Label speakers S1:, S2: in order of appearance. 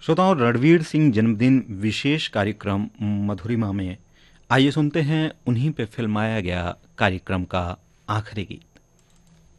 S1: श्रोताओं, रणवीर सिंह जन्मदिन विशेष कार्यक्रम मधुरिमा में आइए सुनते हैं उन्हीं पे फिल्माया गया कार्यक्रम का आखिरी गीत।